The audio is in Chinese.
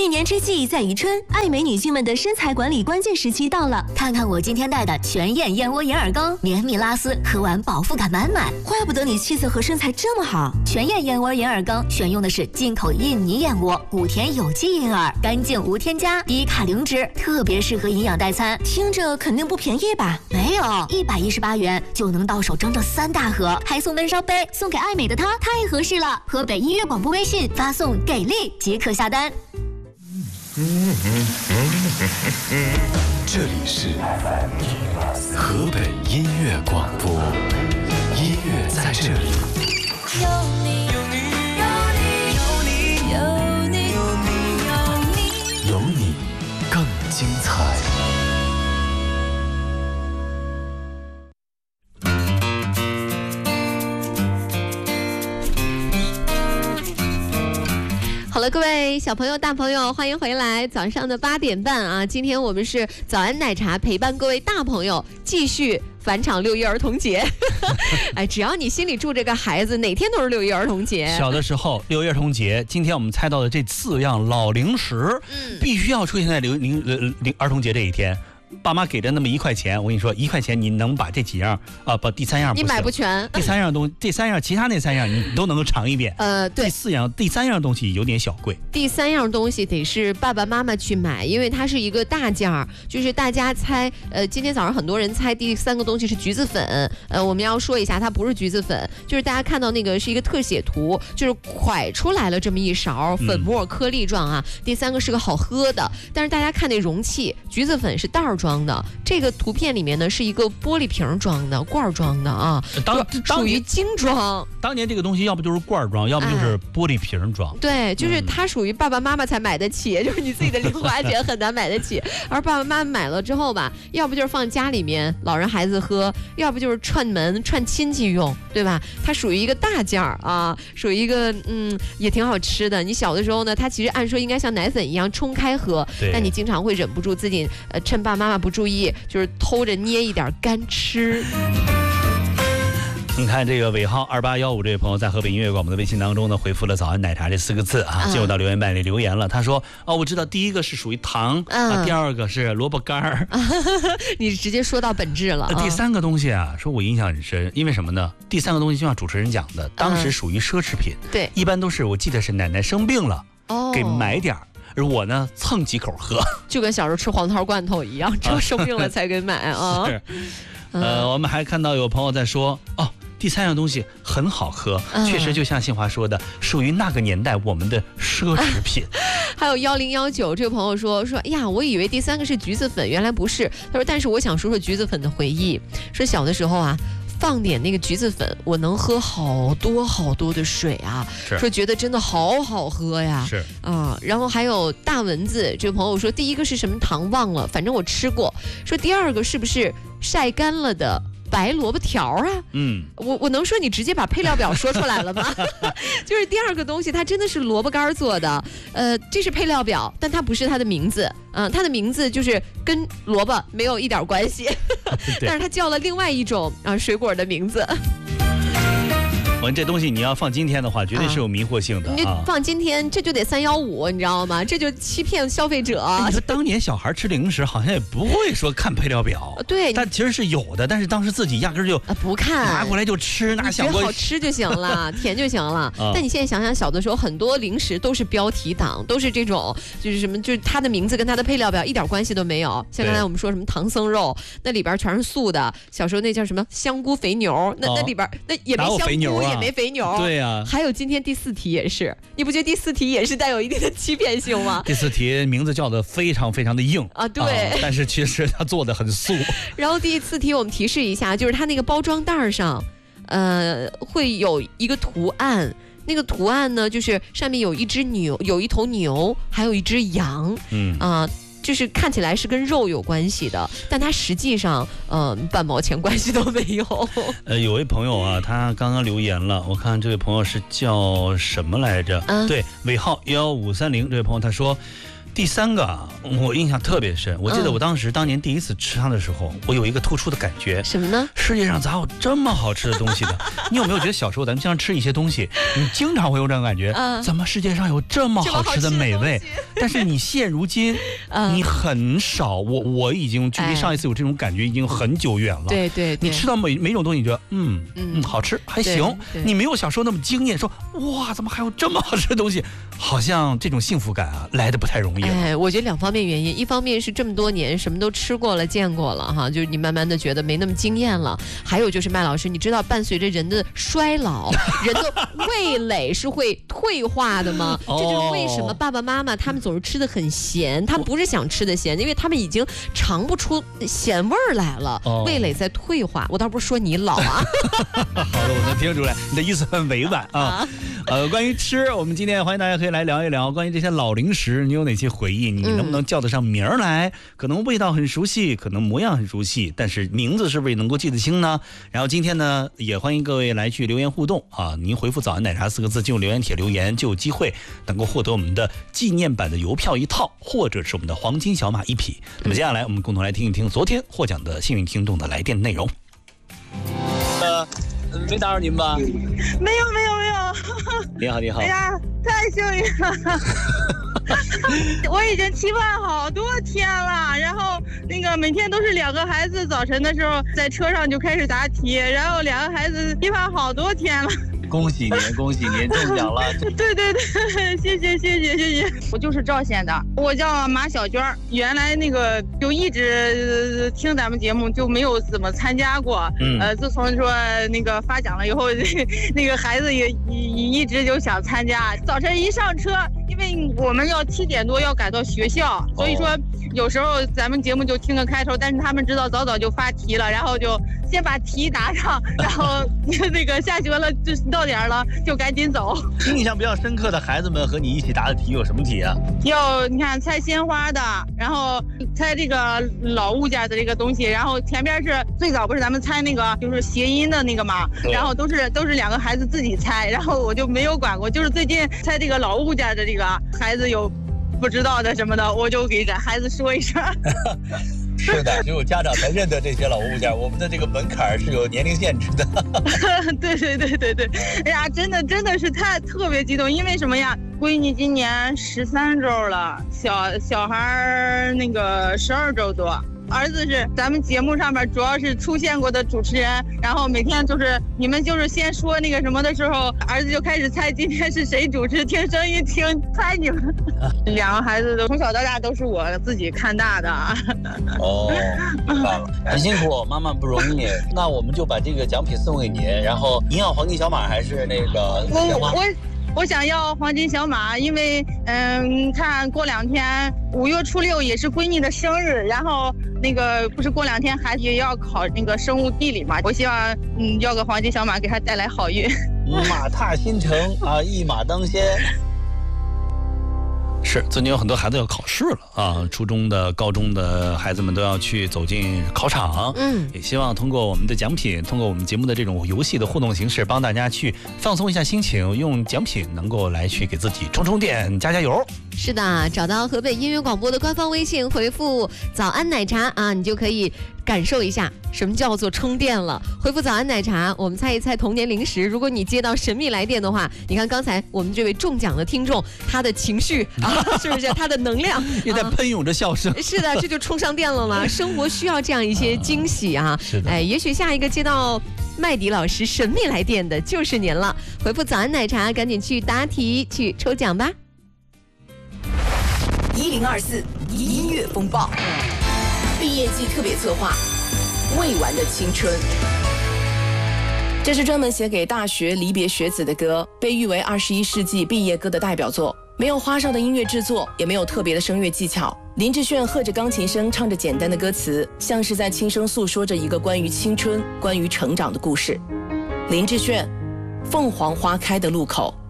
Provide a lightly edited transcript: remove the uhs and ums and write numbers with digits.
一年之计在于春，爱美女性们的身材管理关键时期到了。 看看我今天带的全燕燕窝银耳羹，绵密拉丝，喝完饱腹感满满。 怪不得你气色和身材这么好。 全燕燕窝银耳羹选用的是进口印尼燕窝，5天有机银耳，干净无添加，低卡零脂，特别适合营养代餐。 听着肯定不便宜吧？ 没有，118元就能到手整整3大盒，还送温烧杯，送给爱美的她太合适了。河北音乐广播微信发送“给力”即可下单。 这里是河北音乐广播，音乐在这里。 有你，有你，有你，有你，有你， 有你更精彩。 好了，各位小朋友、大朋友，欢迎回来！早上的8点半啊，今天我们是早安奶茶陪伴各位大朋友继续返场6一儿童节。哎，只要你心里住这个孩子，哪天都是6一儿童节。 小的时候6一儿童节，今天我们猜到的这4样老零食，必须要出现在儿童节这一天。爸妈给的那么1块钱，我跟你说，1块钱你能把这几样不，第3样不行， 你买不全。 第3样东西，这3样，其他那3样你都能够尝一遍。 对。 第3样东西有点小贵。 第3样东西得是爸爸妈妈去买，因为它是一个大件儿。就是大家猜，今天早上很多人猜第3个东西是橘子粉。我们要说一下，它不是橘子粉，就是大家看到那个是一个特写图，就是蒯出来了这么一勺粉末颗粒状啊。第3个是个好喝的，但是大家看那容器，橘子粉是袋儿装的，这个图片里面呢是一个玻璃瓶装的、罐装的啊，属于精装。 当年这个东西要不就是罐装，要不就是玻璃瓶装。 对，就是它属于爸爸妈妈才买得起，就是你自己的零花钱很难买得起。而爸爸妈妈买了之后吧，要不就是放家里面老人孩子喝，要不就是串门串亲戚用，对吧？它属于一个大件儿啊，属于一个也挺好吃的。你小的时候呢，它其实按说应该像奶粉一样冲开喝，但你经常会忍不住自己趁爸爸妈妈不注意，就是偷着捏一点干吃。 你看这个尾号2815这位朋友在河北音乐广播的微信当中呢，回复了早安奶茶这4个字啊，进入到留言板里留言了。他说我知道第1个是属于糖第2个是萝卜干儿。 你直接说到本质了。 第3个东西啊，说我印象很深，因为什么呢？第3个东西就像主持人讲的，当时属于奢侈品。 对， 一般都是我记得是奶奶生病了给买点儿。而我呢，蹭几口喝， 就跟小时候吃黄桃罐头一样，只有生病了才给买啊。 是，我们还看到有朋友在说，第3样东西很好喝，确实就像杏华说的，属于那个年代我们的奢侈品。 还有1019这个朋友说，哎呀，我以为第3个是橘子粉，原来不是。他说，但是我想说说橘子粉的回忆，说小的时候啊。放点那个橘子粉，我能喝好多好多的水啊！说觉得真的好好喝呀！ 是啊，然后还有大蚊子这个朋友说，第1个是什么糖忘了，反正我吃过。说第2个是不是晒干了的白萝卜条啊？我能说你直接把配料表说出来了吗？就是第2个东西，它真的是萝卜干做的，这是配料表，但它不是它的名字，它的名字就是跟萝卜没有一点关系，但是它叫了另外一种水果的名字。 我这东西你要放今天的话，绝对是有迷惑性的你放今天这就得315，你知道吗？这就欺骗消费者。 你说当年小孩吃零食好像也不会说看配料表， 对， 但其实是有的，但是当时自己压根就不看， 拿过来就吃，拿小觉得好吃就行了，甜就行了。但你现在想想，小的时候很多零食都是标题党，都是这种就是什么，就是它的名字跟它的配料表一点关系都没有。像刚才我们说什么唐僧肉，那里边全是素的。小时候那叫什么香菇肥牛，那里边那也没香菇也没肥牛。 对呀， 还有今天第4题也是，你不觉得第4题也是带有一定的欺骗性吗？ 第4题名字叫的非常非常的硬啊，对， 但是其实它做的很素。 然后第4题我们提示一下，就是它那个包装袋上，会有一个图案。那个图案呢，就是上面有一只牛，有一头牛，还有一只羊，就是看起来是跟肉有关系的，但它实际上半毛钱关系都没有。 有位朋友啊，他刚刚留言了，我看这位朋友是叫什么来着？对，尾号11530这位朋友他说， 第3个啊，我印象特别深。我记得我当年第一次吃它的时候，我有一个突出的感觉。 什么呢？ 世界上咋有这么好吃的东西的？你有没有觉得小时候咱们经常吃一些东西，你经常会有这种感觉？怎么世界上有这么好吃的美味？但是你现如今，你很少。我已经距离上一次有这种感觉已经很久远了。 对对对。 你吃到每种东西，你觉得好吃还行。你没有小时候那么惊艳，说哇怎么还有这么好吃的东西？好像这种幸福感啊来的不太容易。 我觉得2方面原因，一方面是这么多年什么都吃过了见过了哈，就是你慢慢的觉得没那么惊艳了。还有就是麦老师，你知道伴随着人的衰老，人的味蕾是会退化的吗？这就是为什么爸爸妈妈他们总是吃的很咸，他们不是想吃的咸，因为他们已经尝不出咸味儿来了，味蕾在退化。我倒不是说你老啊。 好的，我能听出来，你的意思很委婉啊。关于吃，我们今天欢迎大家可以来聊一聊关于这些老零食，你有哪些回忆？你能不能叫得上名儿来？可能味道很熟悉，可能模样很熟悉，但是名字是不是也能够记得清呢？然后今天呢，也欢迎各位来去留言互动啊！您回复早安奶茶4个字进入留言帖留言，就有机会能够获得我们的纪念版的邮票1套，或者是我们的黄金小马1匹。那么接下来我们共同来听一听昨天获奖的幸运听众的来电内容。没打扰您吧？ 没有。 你好。 哎呀，太幸运了！我已经期盼好多天了，然后每天都是2个孩子，早晨的时候在车上就开始答题，然后2个孩子期盼好多天了。 恭喜您中奖了！ 对，谢谢。我就是赵县的，我叫马小娟，原来就一直听咱们节目，就没有怎么参加过。自从说发奖了以后，孩子也一直就想参加。早晨一上车，因为我们要7点多要赶到学校，所以说有时候咱们节目就听个开头，但是他们知道早就发题了，然后就先把题答上，然后下学了就到点了就赶紧走。 印象比较深刻的孩子们和你一起答的题有什么题啊？ 你看猜鲜花的，然后猜这个老物件的这个东西，然后前边是最早不是咱们猜就是谐音的嘛，然后都是2个孩子自己猜，然后我就没有管过，就是最近猜这个老物件的这个孩子有不知道的什么的，我就给这孩子说一声。 是的，只有家长才认得这些老物件，我们的这个门槛是有年龄限制的。 对，哎呀，真的是特别激动，因为什么呀？闺女今年13周了，小孩12周多。儿子是咱们节目上面主要是出现过的主持人，然后每天就是你们就是先说什么的时候，儿子就开始猜今天是谁主持，听声音猜你们。2个孩子从小到大都是我自己看大的。 明白了，很辛苦，妈妈不容易。那我们就把这个奖品送给您，然后您要黄金小马还是我想要黄金小马，因为看过2天5月初6也是闺女的生日，然后不是过2天孩子也要考生物地理嘛，我希望要个黄金小马给他带来好运。 马踏新城啊，一马当先。是，最近有很多孩子要考试了啊，初中的、高中的孩子们都要去走进考场。也希望通过我们的奖品，通过我们节目的这种游戏的互动形式，帮大家去放松一下心情，用奖品能够来去给自己充电、加油。 是的，找到河北音乐广播的官方微信，回复早安奶茶啊，你就可以感受一下什么叫做充电了。回复早安奶茶，我们猜一猜童年零食。如果你接到神秘来电的话，你看刚才我们这位中奖的听众，他的情绪啊，是不是他的能量也在喷涌着笑声？ 是的，这就充上电了吗？生活需要这样一些惊喜啊！ 是的， 也许下一个接到麦迪老师神秘来电的就是您了。回复早安奶茶，赶紧去答题去抽奖吧。 1024音乐风暴毕业季特别策划《未完的青春》，这是专门写给大学离别学子的歌，被誉为21世纪毕业歌的代表作。没有花哨的音乐制作，也没有特别的声乐技巧，林志炫和着钢琴声唱着简单的歌词，像是在轻声诉说着一个关于青春、关于成长的故事。林志炫，凤凰花开的路口。